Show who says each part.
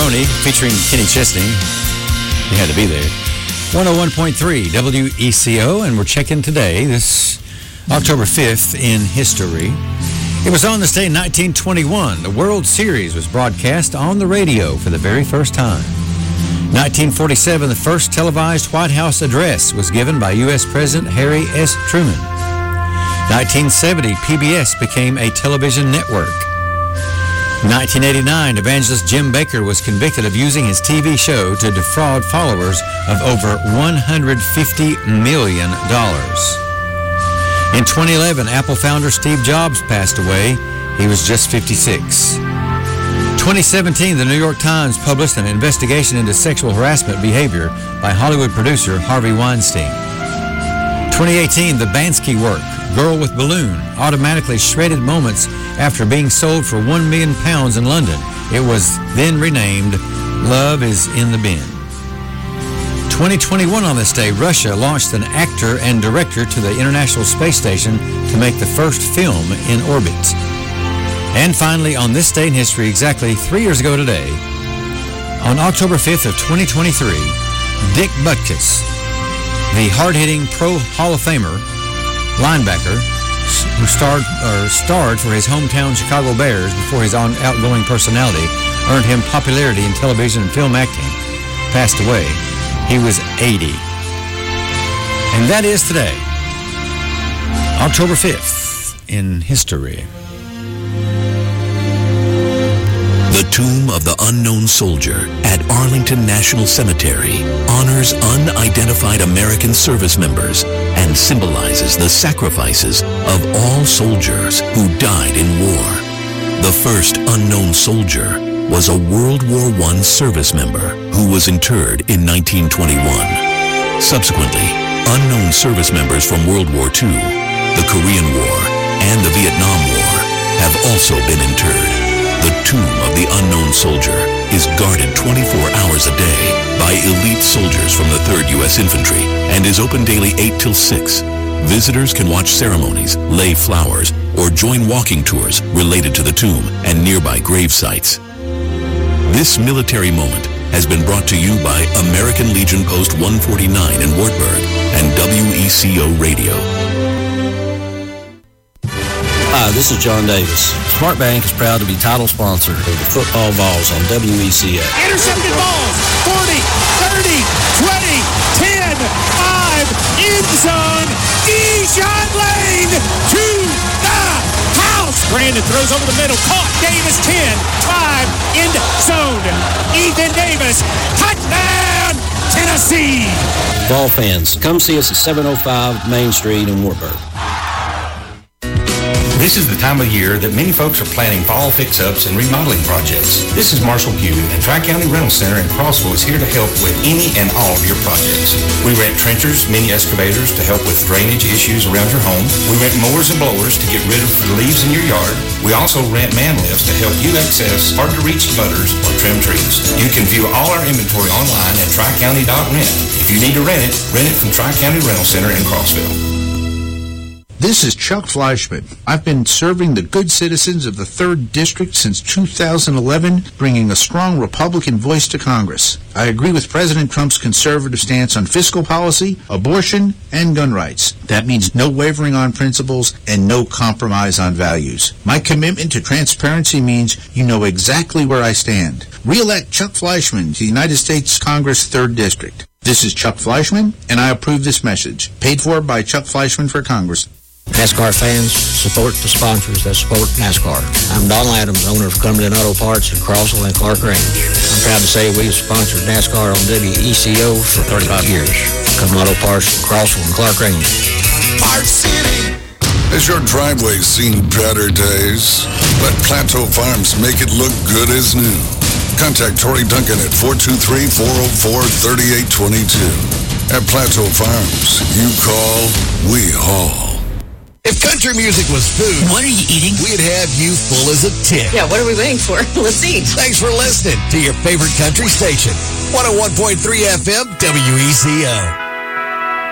Speaker 1: Maroney featuring Kenny Chesney. You had to be there. 101.3 WECO, and we're checking today, this October 5th in history. It was on this day in 1921. The World Series was broadcast on the radio for the very first time. 1947, the first televised White House address was given by U.S. President Harry S. Truman. 1970, PBS became a television network. 1989, evangelist Jim Bakker was convicted of using his TV show to defraud followers of over $150 million. In 2011, Apple founder Steve Jobs passed away. He was just 56. 2017, the New York Times published an investigation into sexual harassment behavior by Hollywood producer Harvey Weinstein. 2018, the Bansky work, Girl with Balloon, automatically shredded moments after being sold for £1 million in London. It was then renamed Love is in the Bin. 2021 on this day, Russia launched an actor and director to the International Space Station to make the first film in orbit. And finally, on this day in history, exactly 3 years ago today, on October 5th of 2023, Dick Butkus, the hard-hitting Pro Hall of Famer linebacker who starred for his hometown Chicago Bears before his outgoing personality earned him popularity in television and film acting, passed away. He was 80. And that is today, October 5th in history.
Speaker 2: The Tomb of the Unknown Soldier at Arlington National Cemetery honors unidentified American service members and symbolizes the sacrifices of all soldiers who died in war. The first unknown soldier was a World War I service member who was interred in 1921. Subsequently, unknown service members from World War II, the Korean War, and the Vietnam War have also been interred. The Tomb of the Unknown Soldier is guarded 24 hours a day by elite soldiers from the 3rd U.S. Infantry and is open daily 8 till 6. Visitors can watch ceremonies, lay flowers, or join walking tours related to the tomb and nearby grave sites. This military moment has been brought to you by American Legion Post 149 in Wartburg and WECO Radio.
Speaker 3: Hi, this is John Davis. Smart Bank is proud to be title sponsor of the Football Balls on WECO.
Speaker 4: Intercepted balls, 40, 30, 20, 10, 5, end zone, Deshaun Lane to the house. Brandon throws over the middle, caught, Davis 10, 5, end zone. Ethan Davis, touchdown, Tennessee.
Speaker 3: Ball fans, come see us at 705 Main Street in Wartburg.
Speaker 5: This is the time of year that many folks are planning fall fix-ups and remodeling projects. This is Marshall Pugh, and Tri-County Rental Center in Crossville is here to help with any and all of your projects. We rent trenchers, mini excavators to help with drainage issues around your home. We rent mowers and blowers to get rid of the leaves in your yard. We also rent man lifts to help you access hard-to-reach butters or trim trees. You can view all our inventory online at tricounty.rent. If you need to rent it from Tri-County Rental Center in Crossville.
Speaker 6: This is Chuck Fleischman. I've been serving the good citizens of the 3rd District since 2011, bringing a strong Republican voice to Congress. I agree with President Trump's conservative stance on fiscal policy, abortion, and gun rights. That means no wavering on principles and no compromise on values. My commitment to transparency means you know exactly where I stand. Re-elect Chuck Fleischman to the United States Congress 3rd District. This is Chuck Fleischman, and I approve this message. Paid for by Chuck Fleischman for Congress.
Speaker 3: NASCAR fans, support the sponsors that support NASCAR. I'm Donald Adams, owner of Cumberland Auto Parts in Crossville and Clark Range. I'm proud to say we've sponsored NASCAR on WECO for 35 years. Cumberland Auto Parts in Crossville and Clark Range.
Speaker 7: Park City. Has your driveway seen better days? Let Plateau Farms make it look good as new. Contact Tori Duncan at 423-404-3822. At Plateau Farms, you call, we haul.
Speaker 8: If country music was food,
Speaker 9: what are you eating?
Speaker 8: We'd have you full as a tick.
Speaker 9: Yeah, what are we waiting for? Let's eat.
Speaker 8: Thanks for listening to your favorite country station, 101.3 FM WECO.